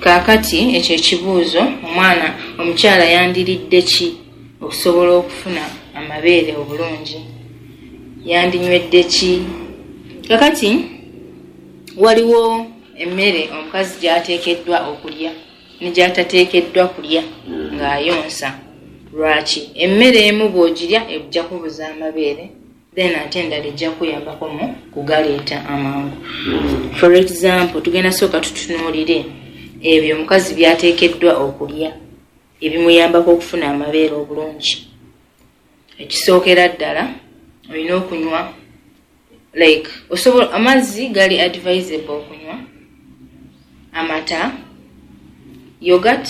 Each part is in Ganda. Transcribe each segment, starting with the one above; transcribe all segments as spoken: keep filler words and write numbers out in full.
Kakati ekyo ekibuuzo omwana omukyala yandiridde ki okusobola okufuna amabeere obulungi? Yandinywedde ki? Kakati waliwo emmere omukazi gy'ateekeddwa okulya ne gy'atateekeddwa kulya ng'ayonsa. Lwaki? Emmere emu bw'ogirya ejja kubuza amabeere, then ate endala ejja kuyambako mu kugaleeta amangu. For example, tugenda sooka tutunuulire ebyo omukazi by'ateekeddwa okulya ebimuyambako okufuna amabeere obulungi. Ekisookera ddala olina okunywa like osobola amazzi gali advisable okunywa, amata, yogurt,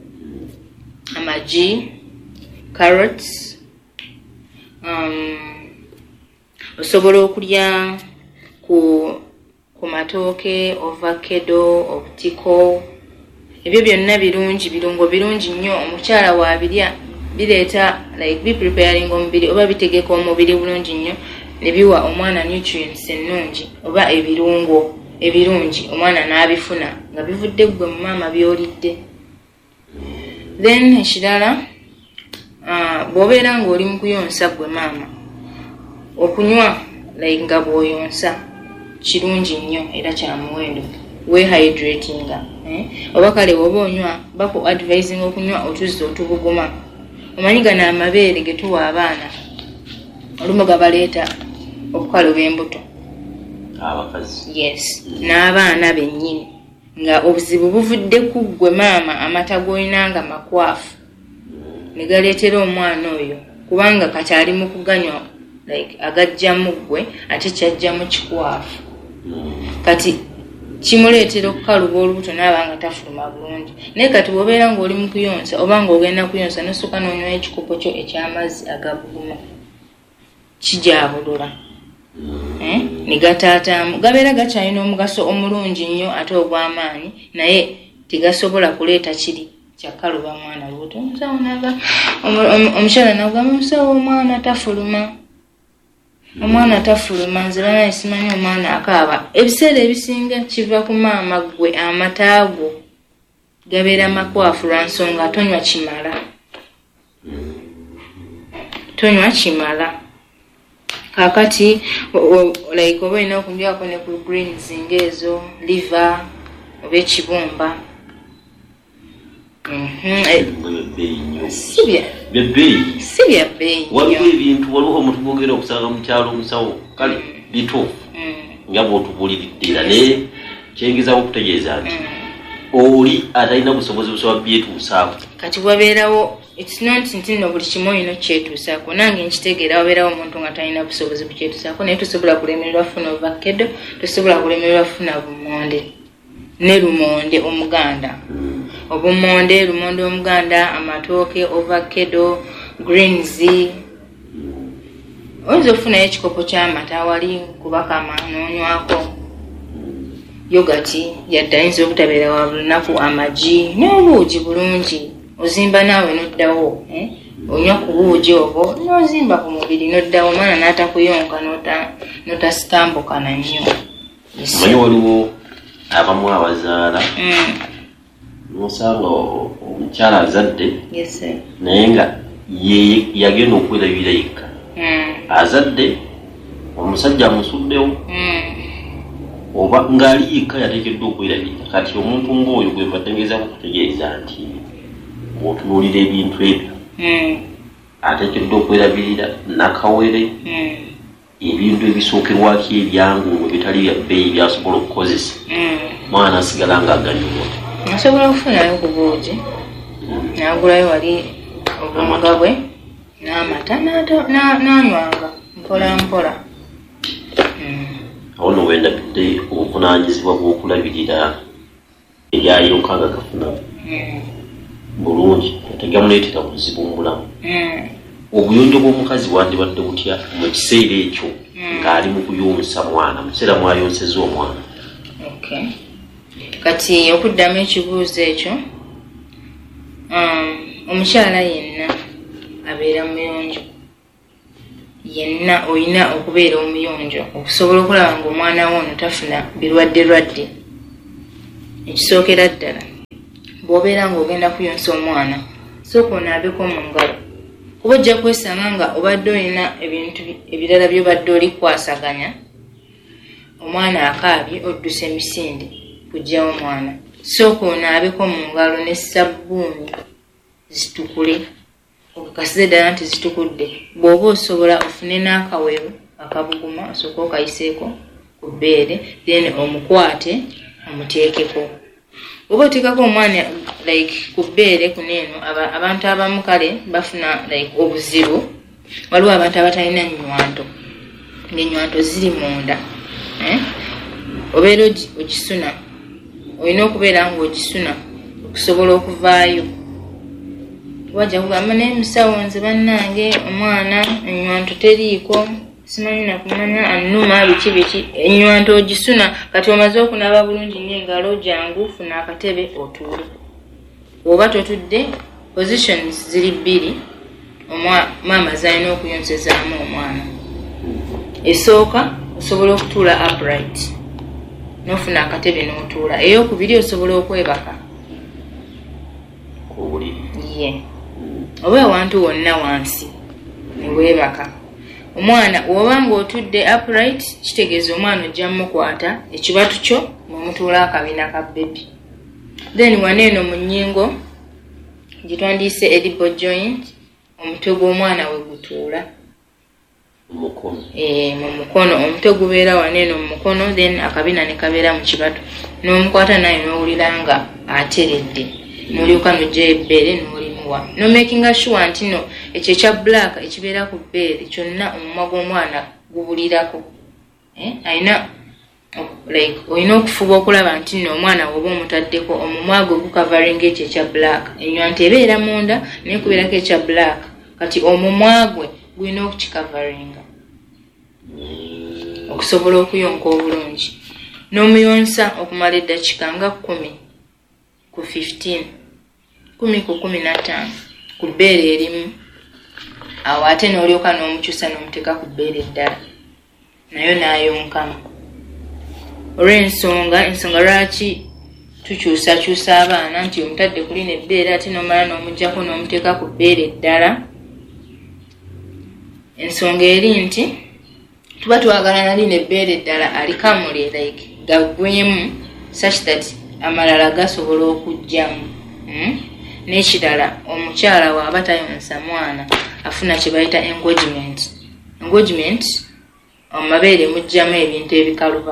amagi, carrots, um, osobola okulya ku ku matooke, ovakado, obutiko. Ebyo byonna birungi, birungo birungi nnyo. Omukyala wabirya bireeta like bi preparing omubiri oba bitegeka omubiri bulungi nnyo ne biwa omwana nutrients ennungi oba ebirungo ebirungi omwana n'abifuna nga bivudde gwe mu maama byolidde. Then ekirala uh, bw'obeera ng'oli mu kuyonsa gwe maama, okunywa like nga bw'oyonsa kirungi nnyo era kya muwendo. Wehydratinga eh? Oba kale oba onywa baku advising okunywa otuzzi otubuguma. Omanyi gano amabeere ge tuwa abaana olumu gabaleeta okukaluba embuto. Abakazi. Yes. N'abaana bennyini nga obuzibu buvudde ku ggwe maama, amata g'olina nga makwafu ne galeetera omwana oyo kubanga kati ali mu kuganywa like agajjamu ggwe ate kyajjamu kikwafu. Kati kimuleetera okukaluba olubuto n'aba nga tafuluma bulungi. Naye kati bw'obeera ng'oli mu kuyonsa oba ng'ogenda kuyonsa n'osooka n'onywa ekikopo kyo eky'amazzi agabuguma, kijaabulula eh? Ne gataataamu, gabeera gakyalina omugaso omulungi nnyo ate ogw'amaanyi, naye tegasobola kuleeta kiri kyakaluba mwana lubuto. Omukyala n'agamba omusawo omwana tafuluma, omwana tafuluma, nze banaye simanyi omwana akaaba. Ebiseera ebisinga kiva ku maama gwe, amata go gabeera makwafu lwa nsonga tonywa kimala. Tonywa kimala. Kakati like oba olina okumbyako ne ku greens ng'ezo, liver oba ekibumba. Sibya bebbeeyi si bya bbeeyi. Waliwo ebintu waliwo omuntu gwogera okusanga mu kyalo omusawo kale bituufu nga bw'otubuuliridde era naye kyengezaako okutegeeza nti oli atalina busobozi busobola byetuusaako. Kati wabeerawo it's not nti nno buli kimu olina okyetuusaako. Nange nkitegeera wabeerawo omuntu nga talina busobozi bukyetuusaako, naye tusobola kulemererwa funa ovakkedo, tusobola kulemererwa funa bumonde ne lumonde omuganda. Obumonde, lumonde omuganda, amatooke, ovakkedo, greens. Oyinza okufunayo ekikopo ky'amata wali kubakama n'onywako. Yogati yadde ayinza obutabeera wa buli lunaku, amagi n'obuugi bulungi. Ozimba naawe n'oddawo eh? Onywa ku buugi obwo n'ozimba ku mubiri n'oddawo, omwana n'atakuyonka n'otasitambukana nnyo. Omanyi waliwo abamu abazaala n'osanga omukyala azadde naye nga yagenda okwerabira yekka. Azadde omusajja amusuddewo oba ng'ali yekka yateekeddwa okwerabira. Kati omuntu ng'oyo gwe mbadde ngezaako okutegeeza nti bw'otunuulira ebintu ebyo ateekeddwa okwerabirira nakawere ebintu ebisookerwako ebyangu ebitali bya bbeeyi byasobola okukozesa mwana asigala ng'aganyulwa. Asobola okufunayo ku buugi n'agulayo wali obuwunga bwe n'amata n'anywanga mpola mpola. Awo nno wendabidde obuvunaanyizibwa bw'okulabirira eryayoka nga gafuna bulungi tegamuleetera buzibu mu bulamu. Obuyonjo bw'omukazi wandibadde butya mu kiseera ekyo ng'ali mu kuyonsa mwana, mu kiseera mwayonseza omwana? Okay. Kati okuddamu ekibuuzo ekyo, um, omukyala yenna abeera muyonjo. Yenna olina okubeera omuyonjo okusobola okulaba ng'omwana wo ono tafuna birwadde lwadde. Ekisookera ddala bw'obeera ng'ogenda kuyonsa omwana sooka onaabeko mu ngalo kuba ojja kwesanga nga obadde olina ebintu ebirala by'obadde olikwasaganya omwana akaabye odduse emisinde kugyawo omwana sooka onaabeko mu ngalo ne sabbuuni zitukule okakasize ddala nti zitukudde bw'oba osobola ofune n'akaweero akabuguma osooka okayiseeko ku bbeere then omukwate omuteekeko oba oteekako omwana like ku bbeere kuneeno abantu abamu kale bafuna like obuzibu waliwo abantu abatalina nnywanto ng'ennywanto ziri munda eh? obeera ogisuna olina okubeera ng'ogisuna okusobola okuvaayo wajja kugamba naye musawo nze bannange omwana ennywanto teriiko simanyi nakumanya annuma biki biki ennywanto ogisuna kati omaze okunaba bulungi n'engalo jangu funa akatebe otuule oba totudde positions ziri bbiri maama zalina okuyonsezaamu omwana esooka osobola okutuula upright n'ofuna akatebe n'otuula ey'okubiri osobola okwebaka ye oba awantu wonna wansi neweebaka omwana oba ng'otudde upright kitegeeza omwana ojja mukwata ekibatu kyo n'omutuula akabina ka bebi then waneeno mu nnyingo gitwandiise elbow joint omutwe gw'omwana we gutuula e, mu mukono omutwe gubeera waneeno mu mukono then akabina ne kabeera mu kibatu n'omukwata naye n'owulira nga ateredde n'olyoka n'ojjayo ebbeere n'olimuwa no making sure nti no ekyo ekya black ekibeera ku bbeere kyonna omumwa gw'omwana gubulirako eh? ayina like olina okufuba okulaba nti no omwana woba omutaddeko omumwa gwe gukavaringa ekyo ekya black ennywanto ebeera munda naye kubeerako ekya black kati omumwa gwe gulina okukikavaringa okusobola okuyonka obulungi n'omuyonsa okumala eddakiika nga kumi ku fifteen kumi ku kumi na ttaano ku bbeere erimu awo ate n'olyoka n'omukyusa n'omuteeka ku bbeere eddala nayo n'ayonkamu olw'ensonga ensonga lwaki tukyusakyusa abaana nti omutadde kulina ebbeere ate n'omala n'omuggyako n'omuteeka ku bbeere eddala ensonga eri nti tuba twagala nalina ebbeere eddala alikamule like gaggwemu such that amalala gasobola okujjamu hmm? n'ekirala omukyala waaba tayonsa mwana afuna kye bayita engagement engagement omumabeere mujjamu ebintu ebikaluba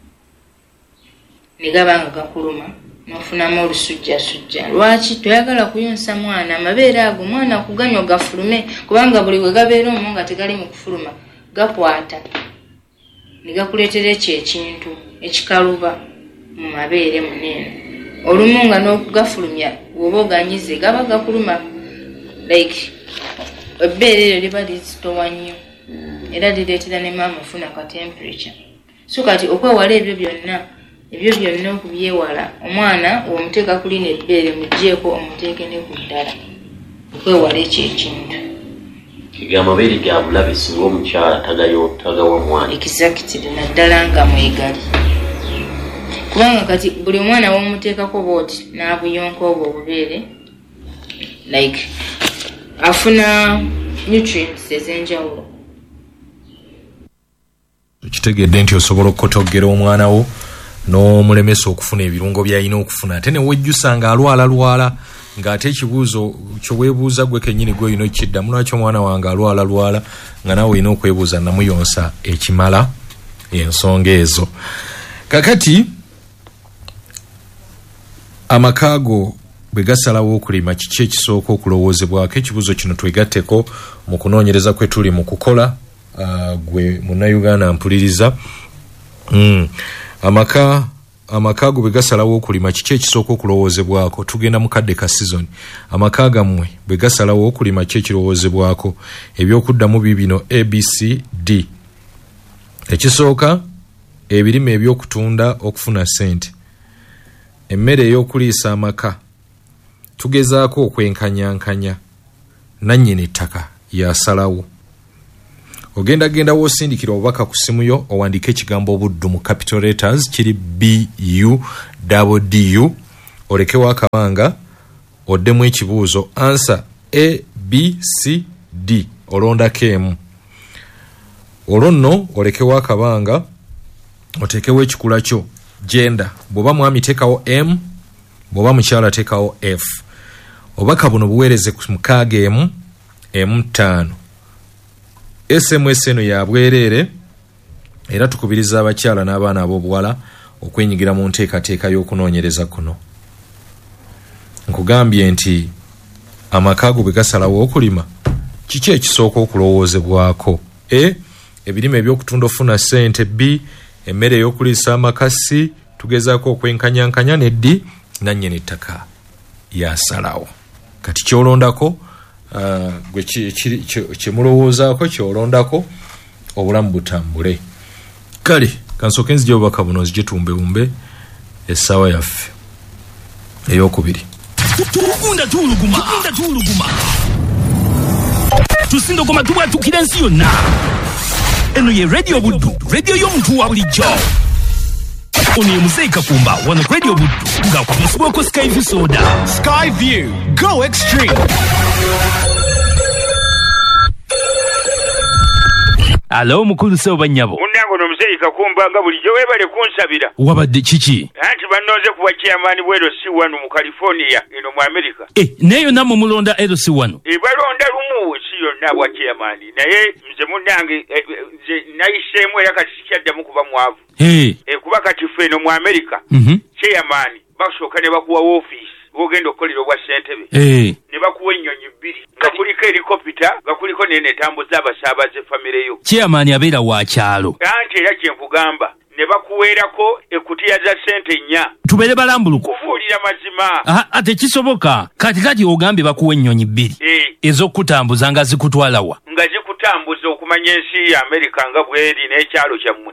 ne gaba nga gakuluma n'ofunamu olusujjasujja lwaki toyagala kuyonsa mwana amabeere ago mwana kuganywa gafulume kubanga buli we gabeera omwo nga tegali mu kufuluma gakwata ne gakuleetera ekyo ekintu ekikaluba mu mabeere muneeno olumu nga n'okugafulumya bw'oba oganyize gaba gakuluma like ebbeere eryo liba lizitowa nnyo era lireetera ne maama ofuna ka temperature so kati okwewala ebyo byonna ebyo byonna okubyewala omwana omuteeka kulina ebbeere muggyeko omuteeke ne ku ddala okwewala ekyo ekintu amabeere ga bulabe singa omukyala tagayo tagawa mwana exactly naddala nga mwegali kubanga kati buli mwana w'omuteekako booti n'abuyonka obwo obubeere like afuna nutrients ez'enjawulo kitegedde nti osobola okukotogera omwana wo n'omulemesa okufuna ebirungo by'alina okufuna ate ne wejjusa nga alwala lwala ng'ate ekibuuzo kyoweebuuza gwe kennyini gwe olina okiddamu lwaki omwana wange alwala lwala nga naawe olina okwebuuza namuyonsa ekimala ensonga ezo kakati amakaago bwe gasalawo okulima kiki ekisooka okulowoozebwako ekibuuzo kino twegatteko mu kunoonyereza kwe tuli mu kukola uh, gwe munnayuganda mpuliriza mm. amaka amakaago bwe gasalawo okulima kiki ekisooka okulowoozebwako tugenda mu kadde ka season amaka gammwe bwe gasalawo okulima kiki ekirowoozebwako ebyokuddamu bibino A B C D ekisooka ebirime ebyokutunda okufuna sente emmere ey'okuliisa amaka tugezaako okwenkanyankanya nannyini ettaka yasalawo ogenda genda w'osindikira obubaka ku simu yo owandiika ekigambo obuddu mu capital letters kiri B U D D U olekewo akabanga oddemu ekibuuzo. Answer A, B, C, D. Olondako emu. Olwo nno olekewo akabanga otekewo ekikula kyo. Gender. Bw'oba mwami teekawo M, bw'oba mukyala teekawo F. Obubaka buno buweereze ku mukaaga emu, emu ttaano. S M S eno ya bwereere era tukubiriza abakyala n'abaana ab'obuwala okwenyigira mu nteekateeka y'okunoonyereza kuno. Nkugambye nti amakaago bwe gasalawo okulima, kiki ekisooka okulowoozebwako? A, ebirime eby'okutunda ofuna ssente. B, emmere ey'okuliisa amakasi tugezaako okwenkanyankanya. Ne D, nannyini ettaka yasalawo. Kati kyolondako uh, gwe kyemulowoozaako kyolondako obulamu butambule. Kale kansooke nzija obubaka buno nzigitumbeumbe essaawa yaffe ey'okubiri. Tukunda tuluguma, tukunda tuluguma. Tusindogoma tubwatukira ensi yonna. Eno ye Radio Buddu, radio y'omuntu wa bulijjo. Ono ye Muzeeyi Kakumba, wano Radio Buddu, ng'akutuusibwako Skyview Soda. Skyview, go extreme. Alo mukulu Sebo Nyabo. Munango no Muzeeyi Kakumba nga bulijjo weebale kunsabira. Wabadde kiki? Anti bannoze kuba chairman bwero si wano mu California eno mu America. Eh, neyo namwe mulonda ero si wano. E balonda lumu si yonna bwa chairman. Naye nze munange nze nayiseemu era kati sikyaddamu kuba mwavu. Eh. E kuba kati ffe eno mu America. Mhm. Chairman basooka ne bakuwa office. Bogenda okolera obwa ssentebe. Eh. Ne bakuwa ennyonyi bbiri. Nga kuliko helikopita, nga kuliko n'ene tambuza abasaabaze famire yo. Chairman abeera wa kyalo. Anti era kye nkugamba. Ne bakuweerako ekutiya za ssente nnya. Tubeere balambuluko. Kufuulira mazima. Aha, ate kisoboka. Kati kati ogambye bakuwa ennyonyi bbiri. Eh. Ez'okutambuza nga zikutwala wa? Nga zikutambuza okumanya ensi ya Amerika nga bweri n'ekyalo kyammwe.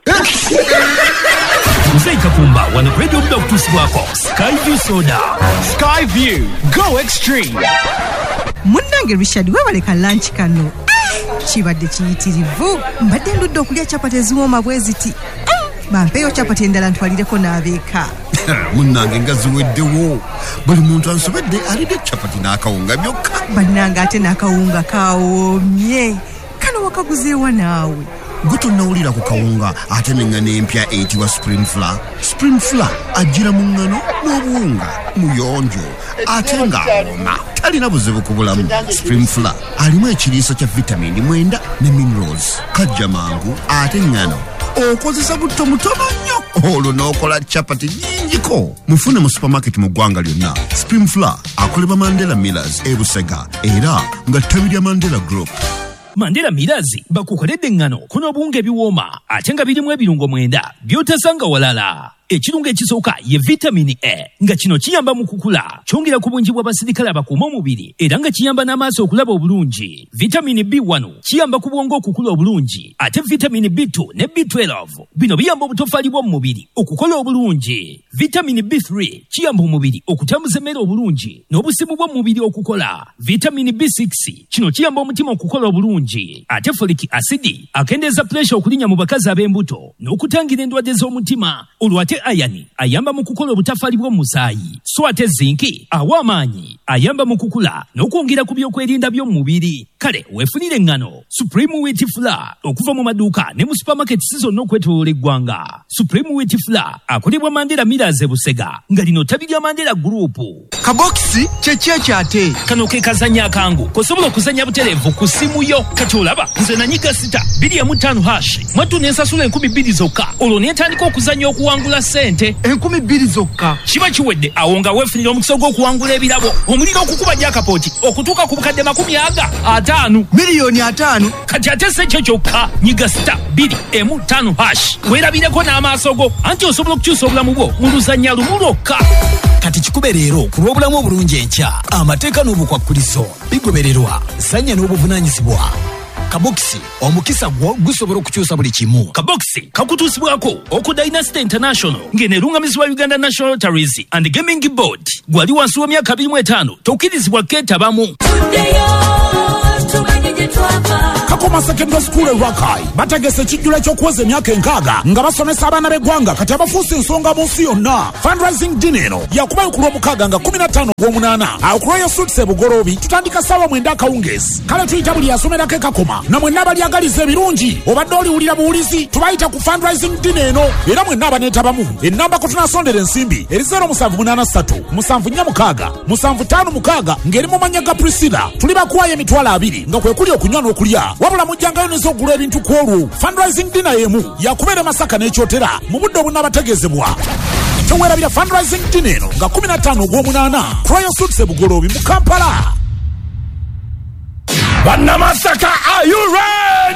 Muzeeyi Kakumba, wano Radio Buddu okutuusibwako Skyview Soda. Skyview, go extreme. Munnange Richard webaleka lunch kano. Kibadde kiyitirivu. Mbadde ndudde okulya capati eziwooma bwe ziti. Bampeeyo capati endala ntwalireko n'abeeka. Munnange nga ziweddewo. Buli muntu ansobedde alidde capati n'akawunga byokka. Bannange ate n'akawunga kawoomye. Kano wakaguzeewa naawe. Gwe tonnawulira ku kawunga ate n'engano empya eyitibwa spring flour. Spring flour ajjira mu ngano n'obuwunga muyonjo ate ng'awooma talina buzibu ku bulamu. Spring flour alimu ekiriisa kya vitamini mwenda ne minerals. Kajja mangu ate ngano okozesa butto mutono nnyo olwo n'okola capati nnyingiko. Mufune mu supermarket mu ggwanga lyonna. Spring flour akolebwa Mandela Millers e Busega era nga ttabi lya Mandela Group. Mandela Millers bakukoledde engano kuno obuwunga ebiwooma ate nga birimu ebirungo mwenda by'otasanga walala. Ekirungo ekisooka ye vitamini A nga kino kiyamba mu kukula, kyongera ku bungi bw'abasirikale abakuuma omubiri era nga kiyamba n'amaaso okulaba obulungi. Vitamini B one kiyamba ku bwongo okukula obulungi, ate vitamini B two ne B twelve bino biyamba obutofaali bw'omu mubiri okukola obulungi. Vitamini B three kiyamba omubiri okutambuza emmere obulungi n'obusimu bw'omu mubiri okukola. Vitamini B six kino kiyamba omutima okukola obulungi, ate folic acid akendeeza pressure okulinnya mu bakazi ab'embuto n'okutangira endwadde z'omutima. Olwate ayani ayamba mu kukola obutafaali bw'omu musaayi, so ate zinki awa amaanyi ayamba mu kukula n'okwongera ku byokwerinda by'omu mubiri. Kale weefunire engano Supreme Wheat Flour okuva mu maduuka ne mu supermarket zonna okwetooloola eggwanga. Supreme Wheat Flour akolebwa Mandela Millers e Busega nga lino ttabi lya Mandela Group. Kabokisi kyeki ekyate kano ke kazanya akangu kosobola okuzanya butereevu ku simu yo. Kati olaba nze nanyiga sita bbiri emu ttaano hash mwattu n'ensasula enkumi bbiri zokka, olwo n'etandika okuzanya okuwangula ssente enkumi bbiri zokka. Kiba kiwedde awo nga weefunira omukisa gw'okuwangula ebirabo, omuliro okukuba jakapooti okutuuka ku bukadde makumi aga ataano miliyoni ataano. Kati ate si ekyo kyokka, nyiga sita bbiri emu ttaano hash weerabireko n'amaaso go anti osobola okukyusa obulamu bwo mu luzannya lumu lwokka. Kati kikube leero ku lw'obulamu obulungi enkya, amateeka n'obukwakkulizo bigobererwa, ssanya n'obuvunaanyizibwa. Kabokisi omukisa gwo gusobola okukyusa buli kimu. Kabokisi kakutuusibwako oku Dynasty International ng'eneerungamizibwa Uganda National Lotteries and Gaming Board. Gwali wansi w'emyaka abiri mu etaano tokkirizibwa keetabamu. Kakoma Secondary School e Rakai bategese kijjula ky'okuweza emyaka enkaaga nga basomesa abaana b'eggwanga kati abafuusa ensonga mu nsi yonna. Fundraising dinner eno yakubayo ku lw'omukaaga nga kumi na ttaano ogw'omunaana awo ku Royal Suites e Bugoloobi tutandika ssaawa mwenda akawungeezi. Kale tuyita buli asomerako e Kakoma na mwenna abalyagaliza ebirungi obadde oliwulira buwulizi tubayita ku fundraising dinner eno era mwenna abaneetabamu. Ennamba kwe tunaasondera ensimbi eri zero musanvu munaana ssatu musanvu nnya mukaaga musanvu ttaano mukaaga ng'eri mu mannya ga Priscilla. Tuli bakuwayo emitwalo abiri nga kwe kuli okunywa n'okulya wabula mujjangayo n'ez'okugula ebintu ku olwo. Fundraising dinner y'emu yakubeera Masaka n'ekyotera mu budde obunnabategeezebwa. Teweerabira fundraising dinner eno nga kumi na ttaano ogw'omunaana Royal Suites e Bugoloobi mu Kampala. Bannamasaka, are you ready?